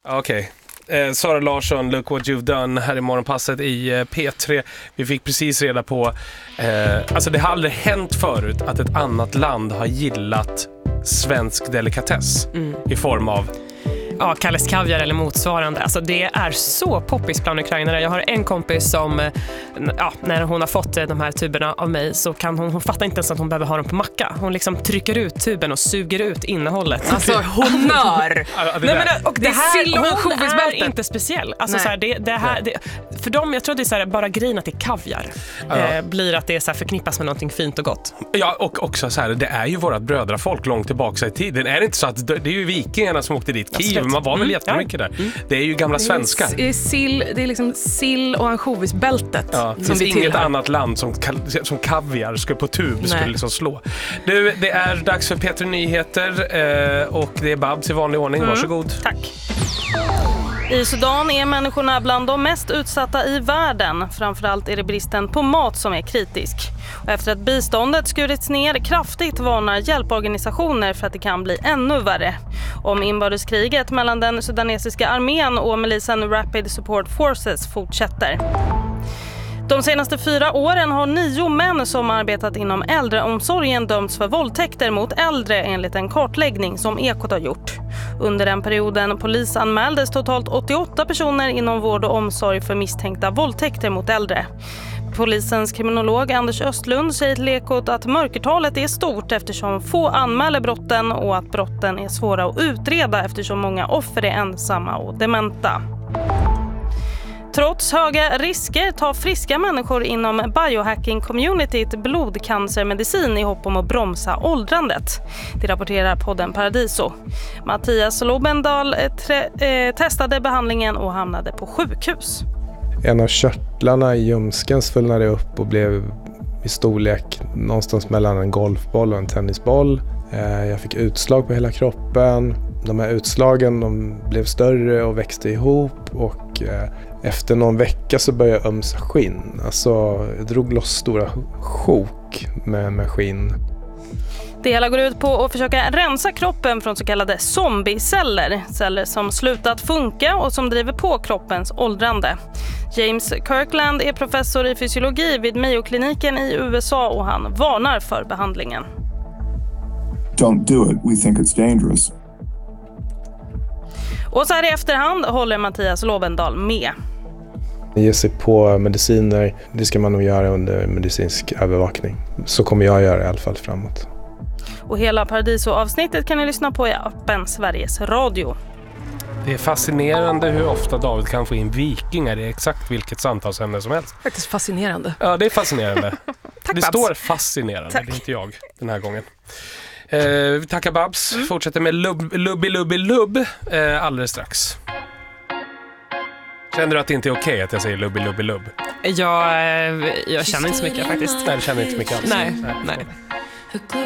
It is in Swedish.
Okej. Sara Larsson, Look What You've Done här i morgonpasset i P3. Vi fick precis reda på alltså det har aldrig hänt förut att ett annat land har gillat svensk delikatess i form av Kalles kaviar eller motsvarande. Alltså det är så poppis bland ukrainare. Jag har en kompis som när hon har fått de här tuberna av mig så kan hon fattar inte ens att hon behöver ha dem på macka. Hon liksom trycker ut tuben och suger ut innehållet. Alltså honör. Det här är inte speciell. Alltså så här, det här för dem, jag tror det är så här, bara grejen att det är kaviar blir att det är så här förknippas med någonting fint och gott. Ja, och också så här, det är ju vårat brödrafolk långt tillbaka i tiden. Är det inte så att det är ju vikingarna som åkte dit? Kiev, man var väl jättemycket där. Det är ju gamla svenskar. Det är liksom sill och ansjovisbältet. Ja, det finns inget annat land som kaviar skulle på tub skulle liksom slå. Du, det är dags för P3 Nyheter och det är Babs i vanlig ordning. Varsågod. Tack. I Sudan är människorna bland de mest utsatta i världen. Framförallt är det bristen på mat som är kritisk. Och efter att biståndet skurits ner kraftigt varnar hjälporganisationer för att det kan bli ännu värre. Om inbördeskriget mellan den sudanesiska armén och milisen Rapid Support Forces fortsätter. De senaste 4 åren har 9 män som arbetat inom äldreomsorgen dömts för våldtäkter mot äldre enligt en kartläggning som Ekot har gjort. Under den perioden polisanmäldes totalt 88 personer inom vård och omsorg för misstänkta våldtäkter mot äldre. Polisens kriminolog Anders Östlund säger till Ekot att mörkertalet är stort eftersom få anmäler brotten och att brotten är svåra att utreda eftersom många offer är ensamma och dementa. Trots höga risker tar friska människor inom biohacking-communityt blodcancermedicin i hopp om att bromsa åldrandet. Det rapporterar podden Paradiso. Mattias Lobendal testade behandlingen och hamnade på sjukhus. En av körtlarna i ljumsken svullnade upp och blev i storlek någonstans mellan en golfboll och en tennisboll. Jag fick utslag på hela kroppen. De här utslagen blev större och växte ihop och efter någon vecka så började jag ömsa skinn. Alltså jag drog loss stora sjok med skinn. Det hela går ut på att försöka rensa kroppen från så kallade zombieceller. Celler som slutat funka och som driver på kroppens åldrande. James Kirkland är professor i fysiologi vid Mayo-kliniken i USA och han varnar för behandlingen. Don't do it. We think it's dangerous. Och så här i efterhand håller Mattias Lobendal med. Ge sig på mediciner, det ska man nog göra under medicinsk övervakning. Så kommer jag göra i alla fall framåt. Och hela Paradiso-avsnittet kan ni lyssna på i appen Sveriges Radio. Det är fascinerande hur ofta David kan få in vikingar i exakt vilket samtalsämne som helst. Faktiskt fascinerande. Ja, det är fascinerande. Tack, det Babs. står fascinerande, Tack. det är inte jag den här gången. Vi tackar Babs. Fortsätter med Lubbi alldeles strax. Känner du att det inte är okej att jag säger Lubbi Lubb? Jag känner inte så mycket faktiskt. Nej, du känner inte så mycket alls. Nej.